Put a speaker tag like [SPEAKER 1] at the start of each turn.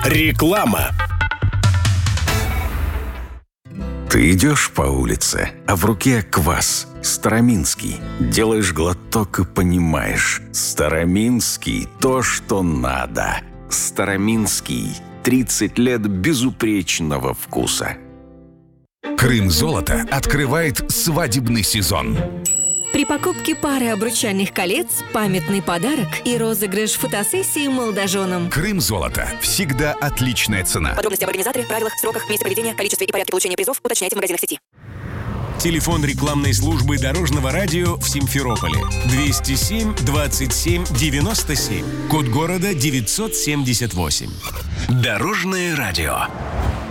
[SPEAKER 1] Реклама.
[SPEAKER 2] Ты идешь по улице, а в руке квас. Староминский. Делаешь глоток и понимаешь. Староминский – то, что надо. Староминский. 30 лет безупречного вкуса.
[SPEAKER 3] Крым-золото открывает свадебный сезон.
[SPEAKER 4] При покупке пары обручальных колец, памятный подарок и розыгрыш фотосессии молодоженам.
[SPEAKER 3] Крым-золото. Всегда отличная цена.
[SPEAKER 5] Подробности об организаторе, правилах, сроках, месте проведения, количестве и порядке получения призов уточняйте в магазинах сети.
[SPEAKER 1] Телефон рекламной службы Дорожного радио в Симферополе 207 27 97. Код города 978. Дорожное радио.